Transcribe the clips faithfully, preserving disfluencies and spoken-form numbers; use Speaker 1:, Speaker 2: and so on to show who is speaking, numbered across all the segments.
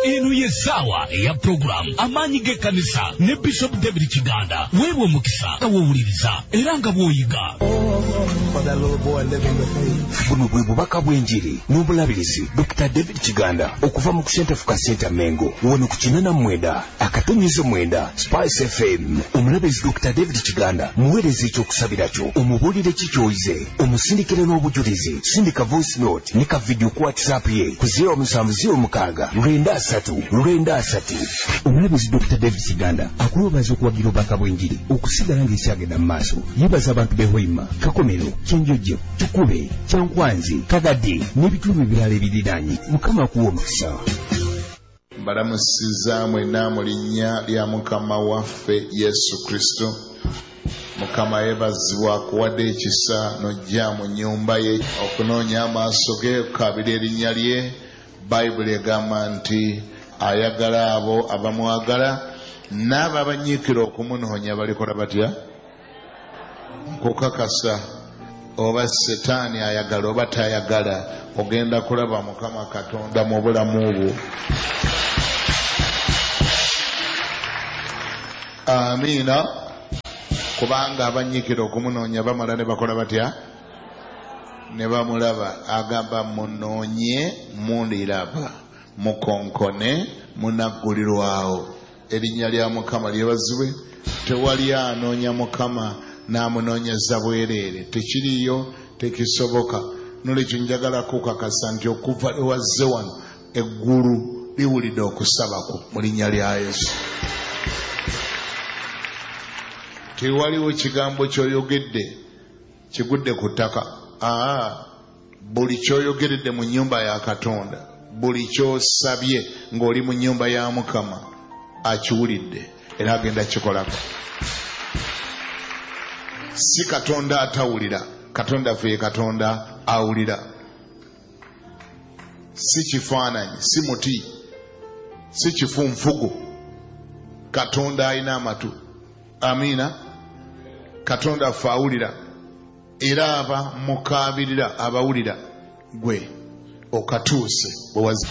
Speaker 1: eno yesawa ya program amanyi ge kanisa ne Bishop David Kiganda wewe mukisa awuliriza era nga bwoyiga
Speaker 2: buno bwe bubaka bw'enjiri n'obulabirizi Doctor David Kiganda okuva mu Center for Center Mengo wono ku kinana mwenda akatonyizo mwenda Spice F M. Omulabirizi Doctor David Kiganda muweereza ekyokusabira kyo omubulire kikyoyize omusindikire n'obujulizi sindika voice note ne ka video ku WhatsApp ye ku zero seven zero mukaaga lwenda asatu lwenda asatu. Omulabirizi Doctor David Kiganda akulobaza okuwagira obubaka bw'enjiri okusigala ng'ekyagenda mu maaso. Yebaza abantu b'ehoima Kakomero Kyenjojo Tukube Kyankwanzi Kagadi n'ebitundu ebirala ebiriraanye. Mukama akuwa omukisa.
Speaker 3: Balamusiza mwena mu linnya lya Mukama waffe Yesu Kristo. Mukama yebazibwa kuwadde ekisa n'ojja mu nnyumba ye okunoonya amaaso ge kabira erinnya lye. Bayibuli egamba nti ayagala abo abamwagala n'abo abanyiikira okumunoonya balikola batya? Nkukakasa oba Setaani ayagala oba tayagala ogenda kulaba Mukama Katonda mu bulamu bwo. Amiina. Kubanga abanyiikira okumunoonya bamala ne bakola batya? Ne bamulaba. Agamba munoonye mundiraba mukonkone munaggulirwawo. Erinnya lya Mukama lyebazibwe. Tewali anoonya Mukama n'amunoonyeza bwereere. Tekiriyo, tekisoboka. Nolwekyo njagala kukakasa nti okuva ewazze wano eggulu liwulidde okusaba kwo mu linnya lya Yesu. Tewaliwo kigambo ky'oyogedde kigudde ku ttaka. Aa, buli ky'oyogeredde mu nnyumba ya Katonda, buli ky'osabye ng'oli mu nnyumba ya Mukama akiwulidde era agenda kikolako. Si Katonda atawulira, Katonda ffe Katonda awulira. Si kifaananyi, si muti, si kifunfugu. Katonda alina amatu. Amiina. Katonda ffe awulira era aba mukaabirira abawulira gwe okatuuse bwe wazi.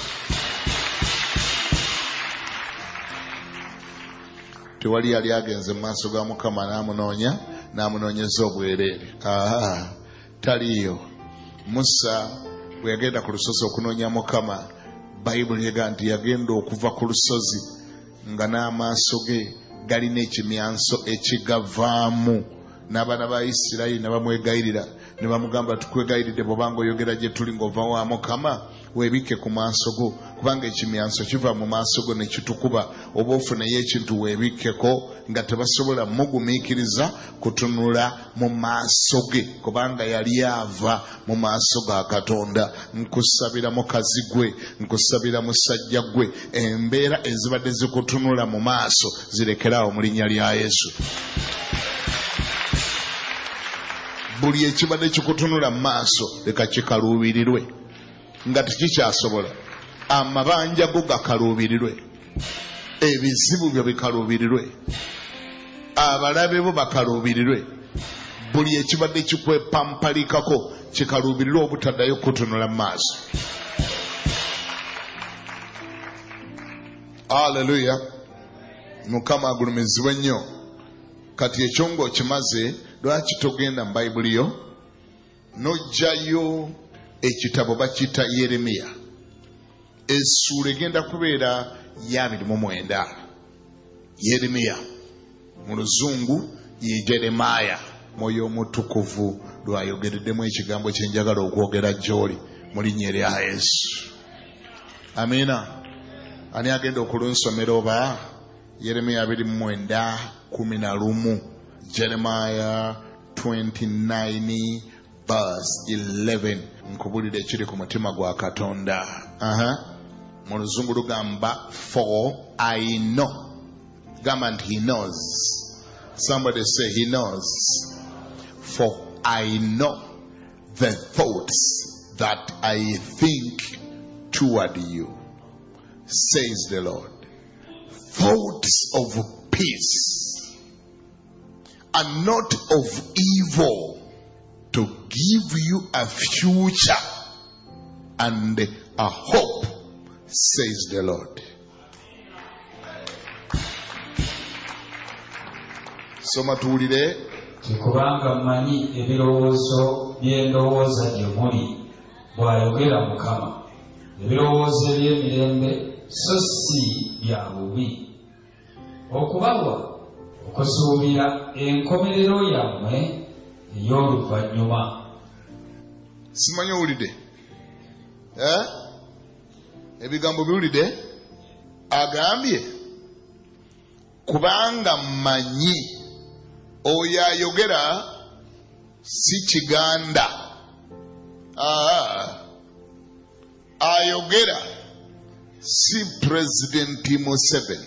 Speaker 3: Tewali yali agenze mu maaso ga Mukama n'amunoonya n'amunoonyeza obwereere. Aha, taliyo. Musa bwe yagenda ku lusozi okunoonya Mukama, Bayibuli egamba nti yagenda okuva ku lusozi nga n'amaaso ge galina ekimyanso ekigavaamu. N'abaana ba Isirayiri ne bamwegayirira ne bamugamba tukwegayiridde bw'obanga oyogera gye tuli ng'ova wa Mukama weebikke ku maaso go kubanga ekimyanso kiva mu maaso go ne kitukuba. Oba ofuneyo ekintu weebikkeko nga tebasobola mugumiikiriza kutunula mu maaso ge kubanga yali ava mu maaso ga Katonda. Nkusabira mukazi gwe, nkusabira musajja gwe, embeera ezibadde zikutunula mu maaso zirekeraawo mu linnya lya Yesu. Buli ekibadde kikutunula mu maaso leka kikaluubirirwe nga tekikyasobola. Amabanja go gakaluubirirwe, ebizibu byo bikaluubirirwe, abalabe bo bakaluubirirwe. Buli ekibadde kikwepampalikako kikaluubirirwe obutaddayo kutunula mu maaso. Haleluya. Mukama agulumizibwe nnyo. Kati ekyo ng'okimaze lwaki togenda mu Bayibuli yo n'ojjayo ekitabo bakiyita Yeremiya. Essuula egenda kubeera ya abiri mu mwenda. Yeremiya mu luzungu ye Jeremiah. Mwoyo omutukuvu lwayogereddemu ekigambo kye njagala okwogera gy'oli mu linnya erya Yesu. Amiina. Ani agenda okulunsomera oba? Yeremiya abiri mu mwenda kumi na lumu. Jeremiah twenty-nine verse eleven. Nkubulira ekiri ku mutima gwa Katonda. Aha. Mu luzungu lugamba for I know. Gamba nti he knows. Somebody say he knows. For I know the thoughts that I think toward you, says the Lord. Thoughts of peace and not of evil, to give you a future and a hope, says the Lord. soma tuwulire.
Speaker 4: Kubanga mmanyi ebirowoozo by'endowooza gye muli, bw'ayogera Mukama, ebirowoozo eby'emirembe so si bya bubi, okubawa okusuubira enkomerero yammwe ey'oluvannyuma.
Speaker 3: Simanyi owulidde? Eh? Ebigambo biwulidde? Agambye kubanga mmanyi oyo ayogera si Kiganda. Ah, ayogera si President Museveni.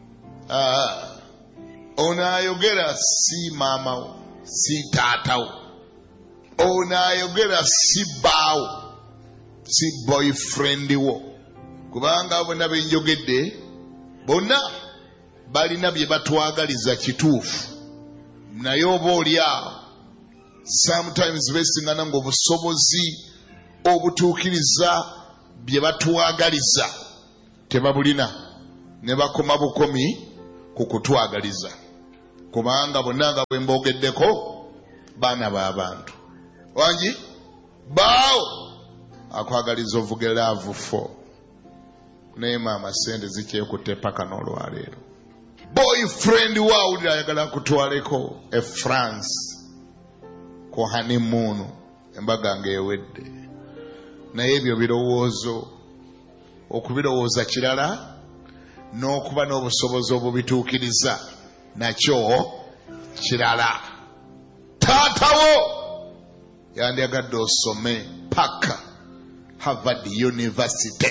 Speaker 3: Ah, ono ayogera si maama wo, si taata wo. Ono ayogera si baawo, si boyfriend wo. Kubanga bonna benjogedde bonna balina bye batwagaliza kituufu, naye oba oli awo sometimes beesiŋŋana ng'obusobozi obutuukiriza bye batwagaliza tebabulina, ne bakoma bukomi ku kutwagaliza. Kubanga bonna nga bwe mboogeddeko baana b'abantu. Wangi baawo akwagaliza ovuge laavu fo, naye maama sente zikyekutte paka n'olwaleero. Boyfriend waawulira ayagala kutwaleko e France ku honeymoon, embaga ng'ewedde. Naye ebyo birowoozo, okubirowooza kirala, n'okuba n'obusobozi obubituukiriza nakyo kirala. Taatawo yandyagadde osome paka Harvard University,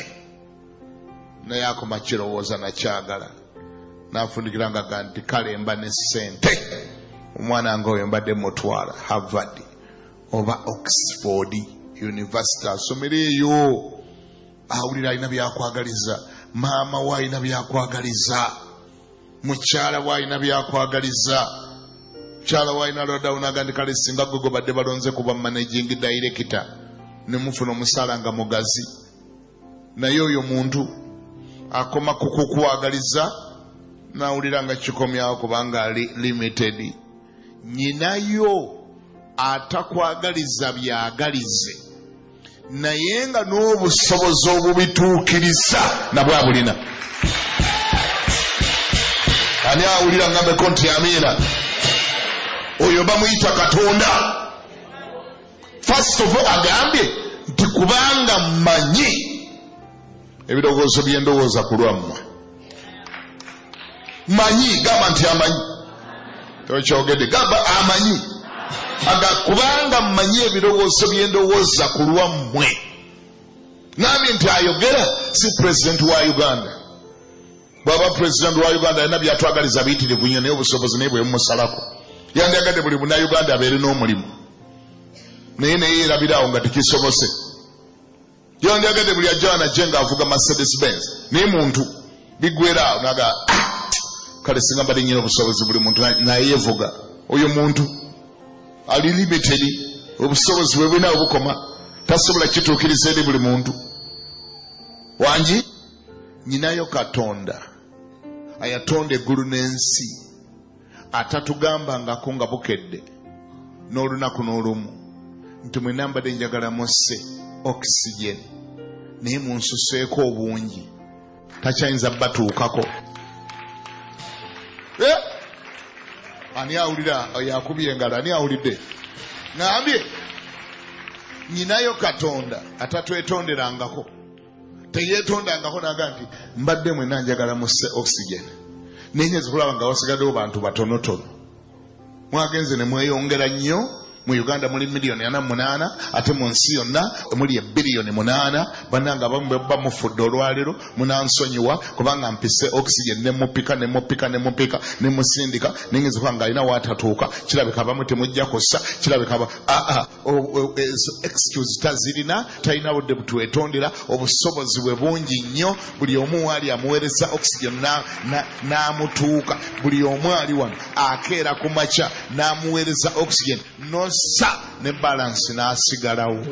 Speaker 3: naye akoma kirowooza nakyagala, n'afundikiranga nti kale mba ne ssente, omwana ng'oyo mbadde mutwala Harvard oba Oxford University asomera eyo. Awulira alina byakwagaliza, maama we alina byakwagaliza, mukyala we alina byakwagaliza. Mukyala we alina lodawuna agandi kale singa gwe badde balonze kuba managing director ne mufuna omusaala nga mugazi, naye oyo muntu akoma kukukwagaliza n'awulira nga kikomyawo kubanga ali limited. Nyinayo atakwagaliza byagalize, naye nga n'obusobozi obubituukiriza nabwe abulina. Ani awulira ngambeko nti amiina? Oyo bamuyita Katonda. First of all agambye nti kubanga mmanyi ebirowoozo by'endowooza ku lwammwe. Manyi gamba nti amanyi. Tokyogedde gamba amanyi. Aga kubanga mmanyi ebirowoozo by'endowooza ku lwammwe. Nambye nti ayogera si president wa Uganda. Bwaba president wa Uganda alina byatwagaliza biyitirivu nnyo, naye obusobozi naye bwe bumusalako. Yandyagadde buli munnayuganda abeere n'omulimu, naye naye yerabiraawo nga tekisobose. Yandyagadde buli ajja wanajje ng'avuga Mercedes Benz, naye muntu bigweraawo naga kale singa mbadde nnyina obusobozi buli muntu naye yevuga. Oyo muntu ali limited, obusobozi bwe bulina obukoma, tasobola kituukiriza eri buli muntu. Wangi nyinayo Katonda ayatonda eggulu n'ensi, atatugambangako nga bukedde n'olunaku n'olumu nti mwenna mbadde njagala musse oxygen naye munsuseeko obungi, takyayinza batuukako. Eh? Ani awulira yakubye engalo? Ani awulidde? Ngambye nyinayo Katonda atatwetonderangako, teyeetondangako naga nti mbadde mwenna njagala musse oxygen nenyezi kulaba nga wasigaddewo bantu batonotono. Mwagenze ne mweyongera nnyo. Mu Uganda muli miliyoni ana munaana, ate mu nsi yonna muli ebiliyoni munaana. Bannanga abamu bwe mufudde olwaleero munansonyiwa kubanga mpise oxygen ne mupika ne mupika ne mupika ne musindika nenyezi kuba nga alina waatatuuka. Kirabika abamu temujja kussa, kirabika aba aa excuse tazirina, talina budde butwetondera, obusobozi bwe bungi nnyo. Buli omu ali amuweereza oxygen n'amutuuka. Buli omu ali wano akeera ku makya n'amuweereza oxygen no sa ne balance n'asigalawo.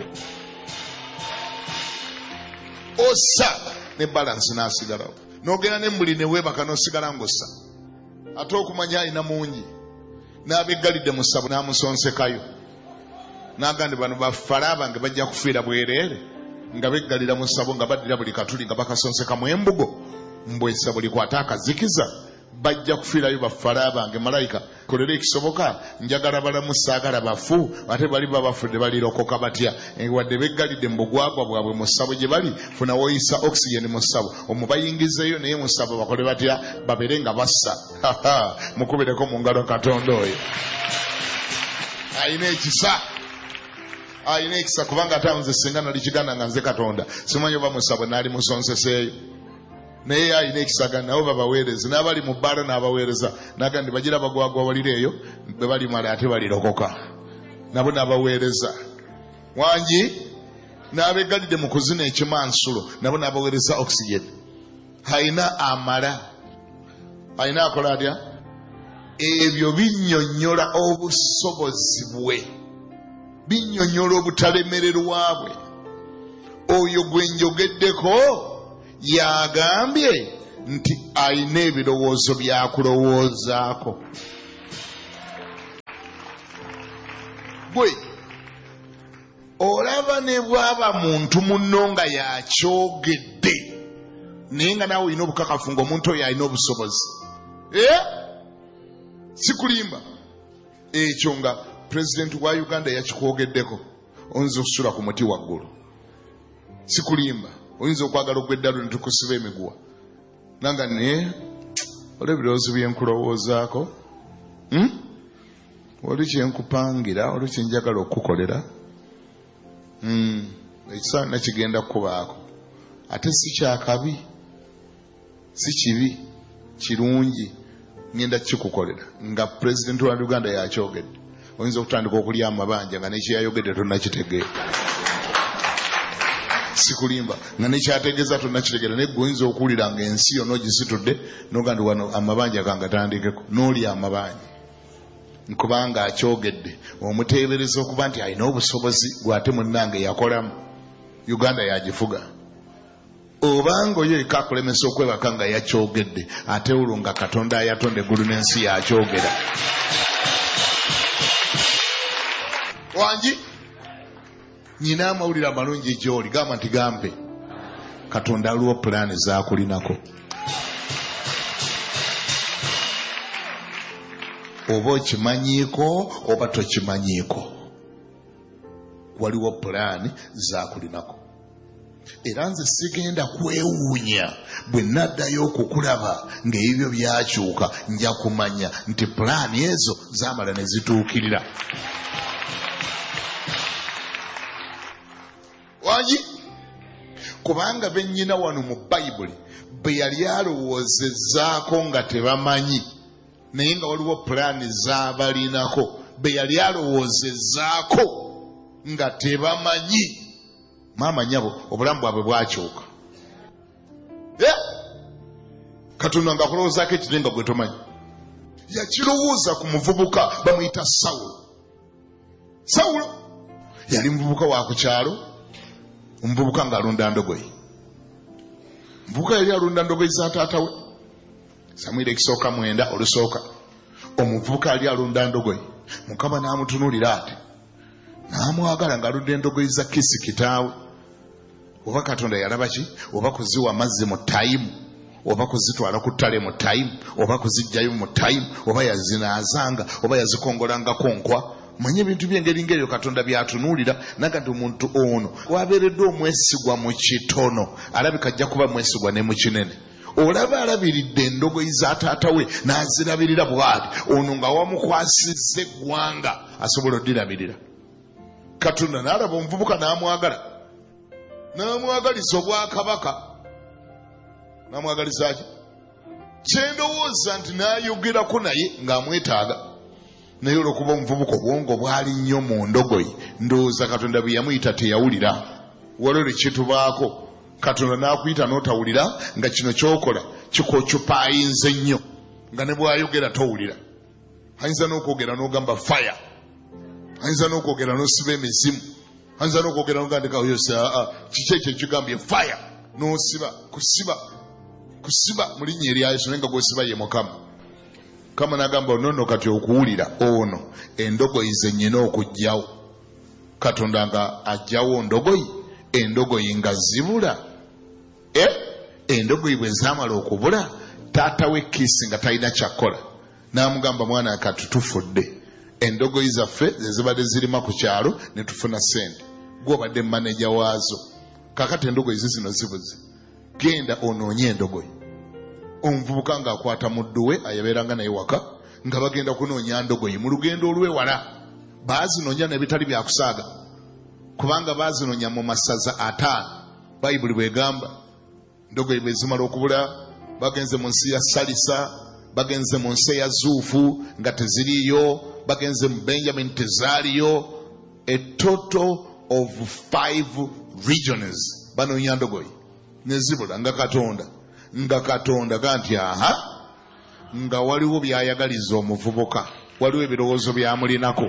Speaker 3: Osa ne balance n'asigalawo. N'ogenda ne mbuli ne weebaka n'osigala ng'ossa. Ate okumanya alina mungi. n'abeggalidde mu ssabo n'amusonsekayo n'agandi bano bafala bange bajja kufiira bwereere nga beggalira mu ssabo nga baddira buli katuli nga bakasonseka mu embugo mbwe essabo likwata akazikiza bajja kufiirayo bafala bange malayika kolera ekisoboka njagala balamu saagala bafu ate bali babafudde balirokoka batya wadde beggalidde mu bugwagwa bwabwe mu ssabo gye bali funa woyisa oxygen mu ssabo omubayingizeyo naye mu ssabo bakole batya babeere nga bassa mukubireko mu ngalo katonda oyo ayina ekisa ayina ekisa kubanga ate nze singa nali kiganda nga nze katonda simanyi oba mu ssabo naali musonseseeyo naye ayina ekisagana nabo babaweereza n'abali mu bbaala n'abaweereza naga ndi bagira bagwagwa walireeyo be balimala ate balirokoka nabo n'abaweereza wangi n'abeggalidde mu kuzina ekimansulo nabo n'abaweereza oxygen ayina amala ayina akola atya ebyo binnyonnyola obusobozi bwe binnyonnyola obutalemererwa bwe oyo gwe njogeddeko yagambye nti ayina ebirowoozo byakulowoozaako gwe olaba ne bwaba muntu munno nga yakyogedde naye nga naawe olina obukakafu ng'omuntu oyo alina obusobozi eh? sikulimba ekyo nga pulezidenti wa Uganda yakikwogeddeko oyinza okusula ku muti waggulu sikulimba oyinza okwagala ogw'eddalu ne tukusiba emiguwa nanga ne olwa ebirowoozo byenkulowoozaako hmm? oli kyenkupangira oli kyenjagala okukolera hmm. ekisaana kigenda kubaako ate si kyakabi si kibi kirungi ngenda kikukolera nga pulezidenti wa Uganda yakyogedde oyinza okutandika okulya amabanja nga nekyeyayogedde tonnakitegeera sikulimba nga nekyategeeza tonnakitegeera naye gwe oyinza okuwulira nga ensi yonna ogisitudde nogandi wano amabanja gangatandikeko n'olya amabanja nkubanga akyogedde omuteebereza okuba nti alina obusobozi gwate munnange yakolamu Uganda yagifuga obanga oyo eka akulemesa okwebaka nga yakyogedde ate olwo nga Katonda ayatonda eggulu n'ensi yakyogera wangi nyina amawulire amalungi gy'oli gamba nti gampe Katonda aliwo pulaani zaakulinako oba okimanyiiko oba tokimanyiiko waliwo pulaani zaakulinako era nze sigenda kwewuunya bwe naddayo okukulaba ng'ebyo byakyuka nja kumanya nti pulaani ezo zaamala ne zituukirira wangi kubanga bennyina wano mu bayibuli bwe yali alowoozezaako nga tebamanyi naye nga waliwo pulaani z'abalinako bwe yali alowoozezaako nga tebamanyi maama nyabo obulamu bwabwe bwakyuka yeah. Katonda nga akulowoozaako ekire nga gwe tomanyi yakirowooza ku muvubuka bamuyita Sawulo Sawulo yali muvubuka wa ku kyalo omuvubuka ng'alunda ndogoyi omuvubuka yali alunda ndogoyi za taata we Samwiri ekisooka mwenda olusooka omuvubuka yali alunda ndogoyi Mukama n'amutunuulira ati n'amwagala ng'alunda endogoyi za Kisi kitaawe oba Katonda yalaba ki oba kuziwa amazzi mu tayimu oba kuzitwala ku ttale mu tayimu oba kuziggyayo mu tayimu oba yazinaazanga oba yazikongolangako nkwa manye ebintu by'engeri ng'eyo Katonda byatunuulira naga nti omuntu ono wabeereddwa omwesigwa mu kitono alabika ajja kuba mwesigwa ne mu kinene olaba alabiridde endogoyi za taata we n'azirabirira bw'ati ono nga wamukwasizza eggwanga asobola oddirabirira Katonda n'alaba omuvubuka n'amwagala n'amwagaliza obwakabaka n'amwagaliza ki kyendowooza nti n'ayogerako naye ng'amwetaaga naye olwokuba omuvubuka obwongo bwali nnyo mu ndogoyi ndowooza Katonda bwe yamuyita teyawulira waliwo lwe kitubaako Katonda n'akuyita n'otawulira nga kino kyokola kikocupaayinze nnyo nga ne bw'ayogera towulira ayinza n'okwogera n'ogamba fire ayinza n'okwogera n'osiba emizimu ayinza n'okwogera n'ogandika oyo saa kiki ekyo ekigambye fire n'osiba kusiba kusiba mu linnya erya Yesu naye nga gw'osiba ye Mukama kama nagamba nono kati okuwulira ono endogoyi zennyina okujjawo Katonda nga ajjawo ndogoyi endogoyi nga zibula eh endogoyi bwe zaamala okubula taata we Kiisi nga talina kyakola n'amugamba mwana kati tufudde endogoyi zaffe zezibadde zirima ku kyalo ne tufuna ssente gw'obadde maneja waazo kakati endogoyi zino zibuze genda onoonye endogoyi omuvubuka ng'akwata muddu we ayabeeranga naye waka nga bagenda kunoonya ndogoyi mu lugendo olwewala baazinoonya n'ebitali byakusaaga kubanga baazinoonya mu masaza ataano bayibuli bwegamba ndogoyi bwe zimala okubula bagenze mu nsi ya Salisa bagenze mu nsi ya Zuufu nga teziriyo bagenze mu Benjamin tezaaliyo a total of five regions banoonya ndogoyi ne zibula nga Katonda nga Katonda ganti aha nga waliwo byayagaliza omuvubuka waliwo ebirowoozo byamulinako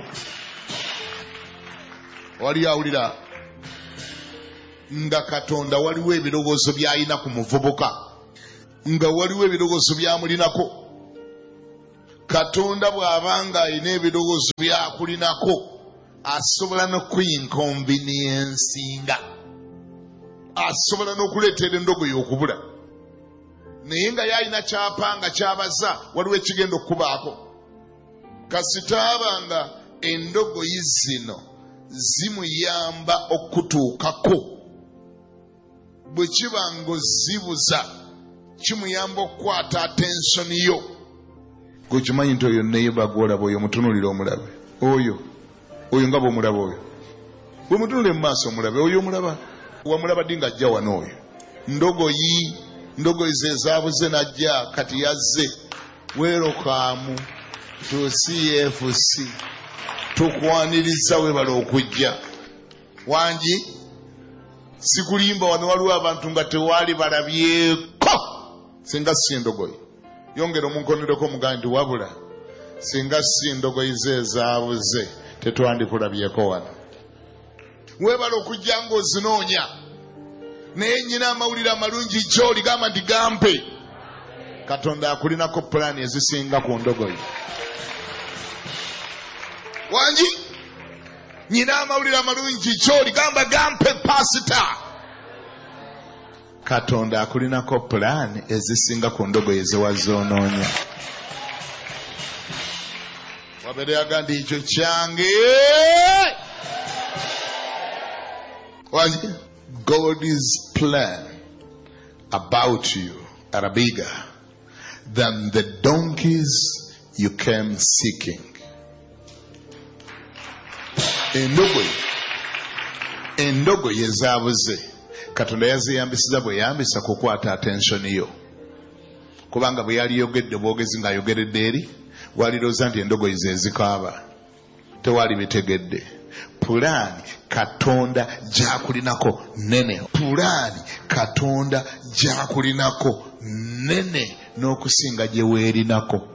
Speaker 3: wali awulira nga Katonda waliwo ebirowoozo byayina ku muvubuka nga waliwo ebirowoozo byamulinako Katonda bw'abanga ayina ebirowoozo byakulinako asobola n'okuyinkonveniensinga asobola n'okuleetera endogoyi okubula naye nga yalina kyapanga kyabaza waliwo ekigenda okubaako kasitaabanga endogoyi zino zimuyamba okutuukako bwe kiba ng'ozibuza kimuyamba okukwata atensoni yo gwe kimanyi nti oyo neiba gwolaba oyo mutunulire omulabe oyo oyo nga bw'omulaba oyo bwe mutunule mu maaso omulabe oyo omulaba wamulaba ddi ng'ajja wano oyo ndogoyi ndogoyi ze zaabuze najja kati yazze weerokaamu to C F C tukwaniriza webala okujja wangi sikulimba wano waliwo abantu nga tewaali balabyeko singa si ndogoyi yongera omunkonereko mugambi nti wabula singa si ndogoyi ze zaabuze tetwandikulabyeko wano webala okujja ng'ozinoonya naye nnyina amawulire amalungi gy'oli gamba nti gampe Katonda akulinako pulaani ezisinga ku ndogoyi wangi nnyina amawulire amalungi gy'oli gamba gampe pasita Katonda akulinako pulaani ezisinga ku ndogoyi zewazonoonya wabere yaga nti ekyo kyange wangi God's plan about you are bigger than the donkeys you came seeking. Endogoyi endogoyi ezaabuze Katonda yaziyambisiza bwe yambisa kukwata attention yo kubanga bwe yali yogedde bwogezi ng'ayogeredde eri waliroza nti endogoyi ze zikaaba tewali bitegedde pulaani Katonda gyakulinako nene pulaani Katonda gyakulinako nene n'okusinga gye weerinako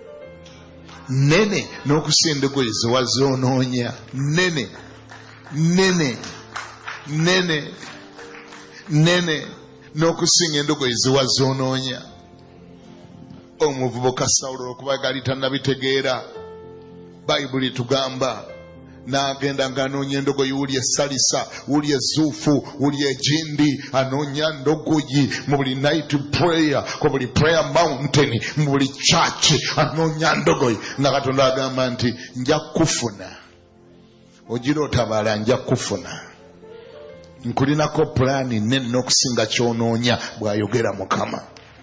Speaker 3: nene n'okusinga endogoyi ze wazonoonya nene nene nene nene n'okusinga endogoyi ze wazonoonya omuvubuka Sawulo okuba gali tannabitegeera bayibuli tugamba n'agenda ng'anoonya endogoyi wuli e Salisa wuli e Zuufu wuli e Gindi anoonya ndogoyi mu buli night prayer ku buli prayer mountain mu buli church anoonya ndogoyi nga Katonda agamba nti nja kufuna ogira otabaala nja kufuna nkulinako pulaani nene n'okusinga ky'onoonya bw'ayogera Mukama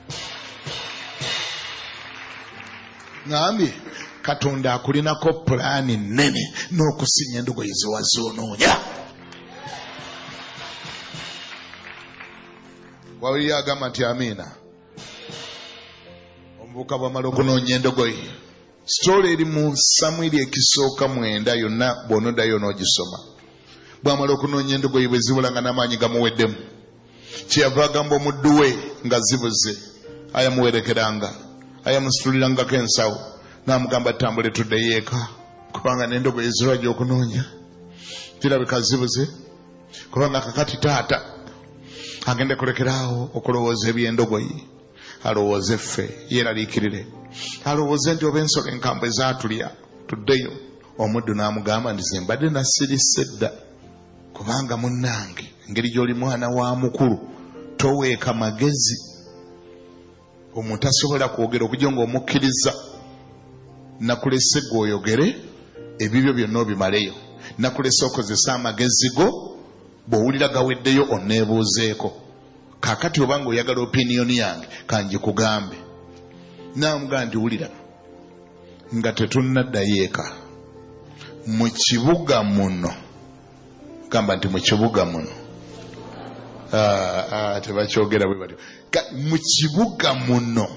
Speaker 3: ngambye Katonda akulinako pulaani nene n'okusinga endogoyi ze wazonoonya wabiri agamba nti amiina omuvubuka bw'amala okunoonya endogoyi sitoola eri mu Samwiri ekisooka mwenda yonna bw'onoddayo n'ogisoma bw'amala okunoonya endogoyi bwe zibula nga n'amaanyi gamuweddemu kyeyava agamba omuddu we nga zibuze ayamuwerekeranga ayamusitulirangako ensawo n'amugamba tambule tuddeyo eka kubanga n'endogoyi zirwajja okunoonya zirabika zibuze kubanga kakati taata agende kulekeraawo okulowooza eby'endogoyi alowooze ffe yeeraliikirire alowooze nti oba ensolo enkambwe zaatulya tuddeyo. Omuddu n'amugamba nti ze mbadde nasirise dda, kubanga munnange engeri gy'oli mwana wa mukulu toweeka magezi. Omuntu asobola kwogera okujja ng'omukkiriza. Nakulese gw'oyogere ebibyo byonna obimaleyo. Nakulese okozesa amagezi go, bw'owulira gaweddeyo onneebuuzeeko. Kaakati obanga oyagala opiniyoni yange kanjikugambe. Naamugamba nti wulira, nga tetunnaddayo eka, mu kibuga muno, gamba nti mu kibuga muno, tebakyogera bwe batyo, mu kibuga muno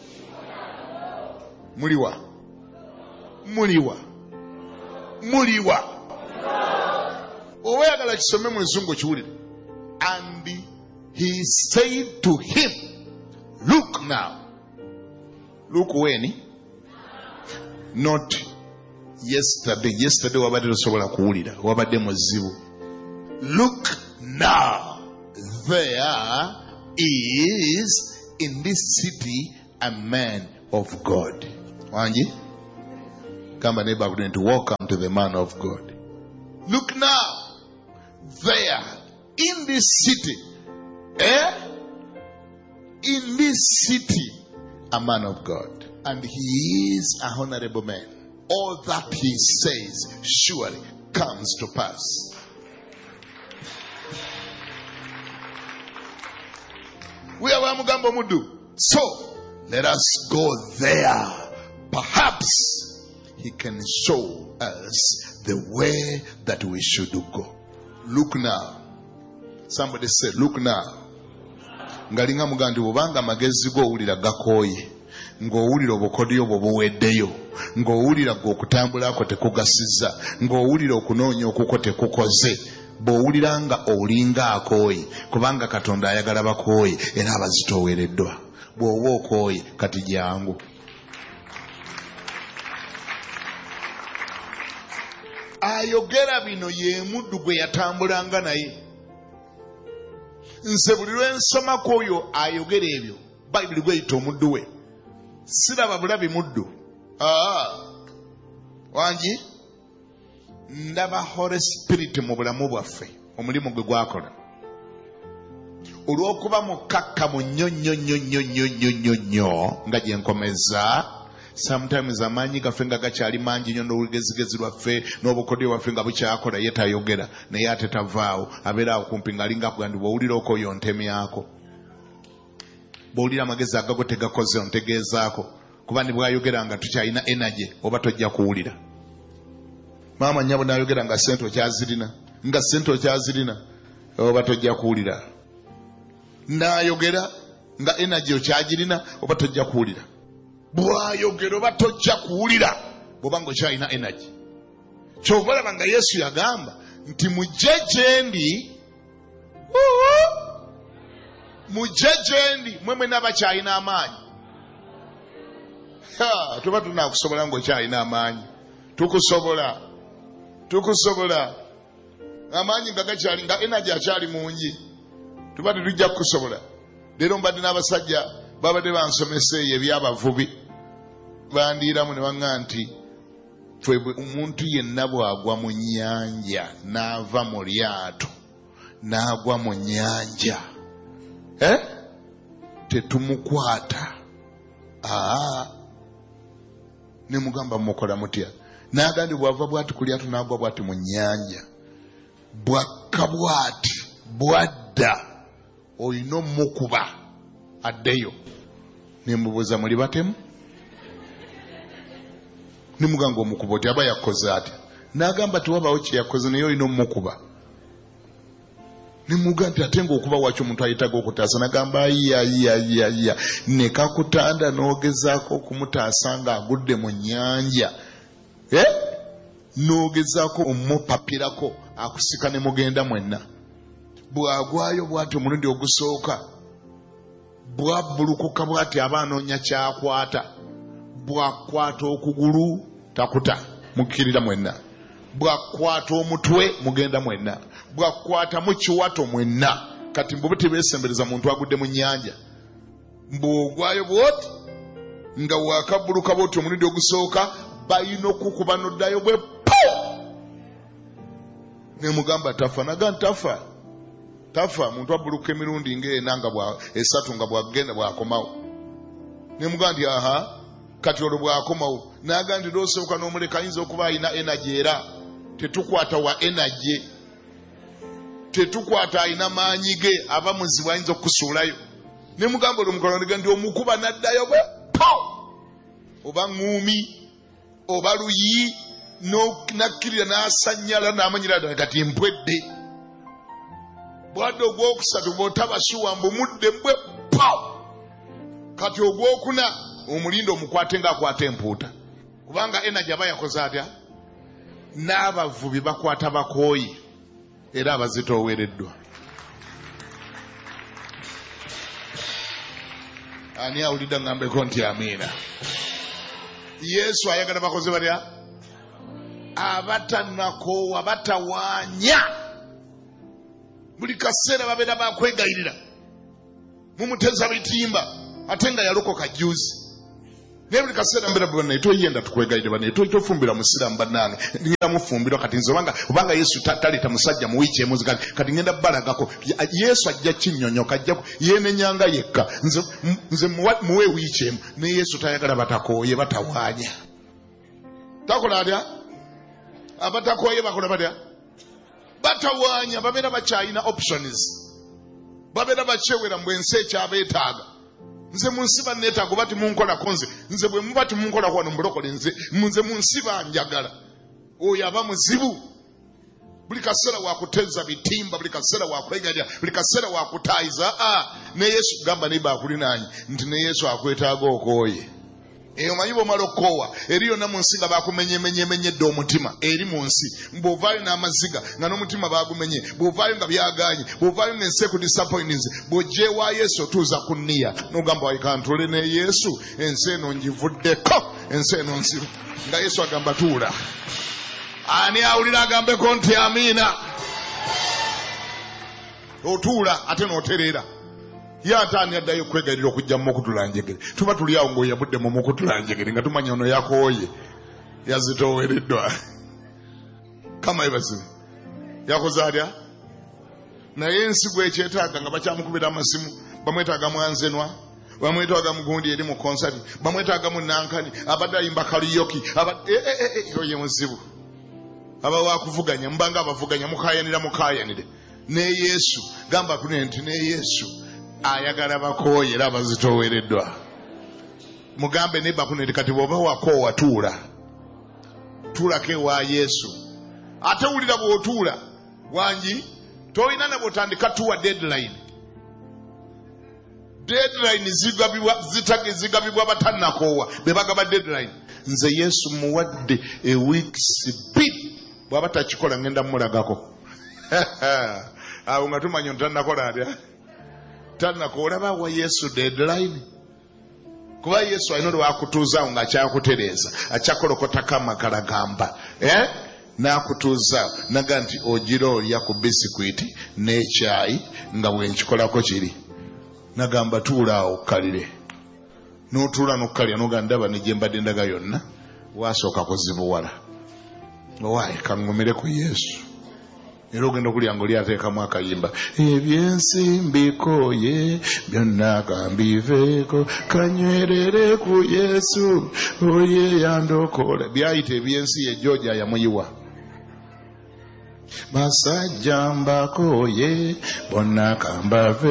Speaker 3: muliwa muliwa muliwa oba yagala kisome mu Luzungu kiwulire. And he said to him, look now. Look when? Not yesterday. Yesterday wabadde tosobola kuwulira, wabadde muzibu. Look now, there is in this city a man of God. Wanji? Come and neighbor to welcome to the man of God. Look now, there in this city, eh? In this city, a man of God, and he is a honorable man. All that he says surely comes to pass. We are Mugambo Mudu. So let us go there. Perhaps he can show us the way that we should go. Look now. Somebody said, look now. Ngalinga mugandi bubanga magezi go ulira gakoye. Ng'owulira obukodyo bwo buweddeyo, ng'owulira gw'okutambula ako tekugasiza, ng'owulira okunoonya okuko tekukoze, bw'owulira nga olinga akooye, kubanga Katonda ayagala bakooye era abazitoowereddwa. Bw'oba okooye kati jangu. Ayogera bino ye muddu gwe yatambulanga naye. Nze buli lwe nsomako oyo ayogera ebyo, Bayibuli gweyita omuddu we. Siraba bulabi muddu. Ah. Wanji? Ndaba Holy Spirit mu bulamu bwaffe, omulimu gwe gwakola. Olw'okuba mukakkamu nnyo nnyo nnyo nnyo nnyo nnyo nnyo nnyo nga gye nkomeza, sometimes amaanyi gaffe nga gakyali mangi nnyo n'olugezigezi lwaffe n'obukodyo bwaffe nga bukyakola ye tayogera, naye ate tavaawo, abeera awo kumpi ng'alinga kugandi bw'owulira okooyo ontemyako. Bw'owulira amagezi agago tegakoze ontegeezaako, kuba ne bw'ayogera nga tukyalina energy oba tojja kuwulira. Maama nnyabo n'ayogera nga ssente okyazirina, nga ssente okyazirina oba tojja kuwulira. N'ayogera nga energy okyagirina oba tojja kuwulira. Bw'ayogera oba tojja kuwulira bw'obanga okyalina energy. Kyova olaba nga Yesu yagamba nti mujje gye ndi, mujje gye ndi mmwe mwenna abakyalina amaanyi. Tuba tunaakusobola ng'okyalina amaanyi. Tukusobola. Tukusobola. Amaanyi nga gakyali nga energy akyali mungi. Tuba tetujja kukusobola. Leero mbadde n'abasajja babadde bansomesa eyo ebyabavubi. Bandiiramu ne baŋŋamba nti ffe omuntu yenna bw'agwa mu nnyanja n'ava mu lyato n'agwa mu nnyanja, eh? tetumukwata. Aa, ne mugamba mukola mutya? N'agandi bw'ava bw'ati ku lyato n'agwa bw'ati mu nnyanja, bwakka bw'ati bwadda olina omukuba addeyo. Ne mubuuza muli batemu? Ne muganga omukuba oti aba yakoze ati? N'agamba tewabaawo kye yakoze naye olina omukuba. Ne mugamba nti ate ng'okuba wakyo omuntu ayitaga okutaasa. N'agamba ayiya ayiya ayiya ayiya, ne kakutanda n'ogezaako okumutaasa ng'agudde mu nnyanja, eh? N'ogezaako omupapirako akusika ne mugenda mwenna. Bw'agwayo bw'ati omulundi ogusooka, bw'abbulukuka bw'ati aba anoonya kyakwata. Bw'akwata okugulu takuta, mukkirira mwenna. Bw'akwata omutwe mugenda mwenna. Bw'akwata mu kiwato mwenna. Kati mbu tebeesembereza muntu agudde mu nnyanja. Bw'ogwayo bw'oti nga wakabuluka bwoti omulundi ogusooka balina okukuba noddayo bwe po ne mugamba tafa naga tafa tafa muntu abuluka emirundi ng'ena nga bwa esatu nga bwagenda bwakomawo ne mugamba nti aha kati olwo bwakomawo naga nti losooka n'omuleka ayinza okuba alina energy era tetukwata wa energy tetukwata alina maanyi ge aba muzibu ayinza okusuulayo ne mugamba olwo mukalondiga nti omukuba naddayo bwe po oba ŋŋuumi oba luyi nakkirira n'asanyala n'amanyira ddala kati mpwedde bwadde ogwokusatu bw'otabasuwa mbumudde mbwe po kati ogwokuna omulindo omukwate ng'akwata empuuta kubanga energy aba yakoze atya n'abavubi bakwata bakooyi era abazitoowereddwa. Ani awulidde ngambeko nti amiina. Yesu ayagala bakoze batya abatanakoowa batawaanya buli kaseera babeera bakwegayirira mumuteza bitimba ate nga yalokoka juzi naye buli kaseera mbeera banaye toyenda tukwegayirire banaye tofumbira musiraamu bannange ngenda mufumbirwa kati nze obanga obanga Yesu taleeta musajja mu wiiki emu kati ngenda balagako Yesu ajja kinnyonnyoka ajja yeenenyanga yekka nze nze muwe wiiki emu ne Yesu tayagala batakooye batawaanya takola atya abatakooye bakola batya batawaanya babeera bakyalina options babeera bakyewera mbwe ensi ekyabeetaaga nze munsi banneetaaga bati munkolako nze nze bwe muba timunkolako wano mbulokole nze nze munsi banjagala oyo aba muzibu buli kaseera wakuteza bitimba buli kaseera wakwegalira buli kaseera wakutaayiza ne Yesu gamba ne bakulinaanye nti ne Yesu akwetaaga okooye eyo manyi bw'omala okukoowa eri yonna mu nsi nga bakumenyemenyemenyedde omutima eri mu nsi bw'ovaayo n'amaziga nga n'omutima bagumenye bw'ovaayo nga byagaanye bw'ovaayo ng'ensi ekudisappointinze bw'ojjeewa Yesu otuuza ku nniya n'ogamba waikantule ne Yesu ensi eno ngivuddeko ensi eno nsiru nga Yesu agamba tuula. Ani awulira agambeko nti amiina. Otuula ate n'otereera yataani addayo kwegayirira okujja mu kutulanjegere tuba tuli awo ng'oyabudde mu mukutulanjegere nga tumanya ono yakooye yazitoowereddwa kama ebazibu yakoze atya naye ensi gwekyetaaga nga bakyamukubira amasimu bamwetaaga mwanzenwa bamwetaaga mugundi eri mu konsati bamwetaaga mu nankani abadde ayimba kaliyoki oye muzibu aba wakuvuganya mubanga abavuganya mukayanira mukayanire ne Yesu gamba kune nti ne Yesu ayagala bakooye era abazitoowereddwa mugambe ne bakune kati bw'oba wakoowa tuula tuulako ewa Yesu ate wulira bw'otuula wangi toyina ne bw'otandika tuwa deadline deadline zigabibwa zitage zigabibwa batannakoowa be bagaba deadline nze Yesu muwadde e weeks bbiri bw'aba takikola ngenda mulagako awo nga tumanya ntannakola atya tannako olaba wa Yesu deadline kuba Yesu alina lwakutuuzaawo ng'akyakutereeza akyakolokotako amakala gamba eh? N'akutuuzaawo naga nti ogira olya ku bisikwiti n'ekyayi nga bwenkikolako kiri nagamba tuulaawo okkalire n'otuula n'okkalira noga ndaba ne gye mbadde ndaga yonna wasooka kuzibuwala owaayi kaŋŋumire ku Yesu era ogenda okulya ng'oli ateekamu akayimba ebyensi mbikooye byonna kambiveeko kanywerere ku Yesu oye yandokola byayita ebyensi ye Georgia yamuyiwa basajja mbakooye bonna kambave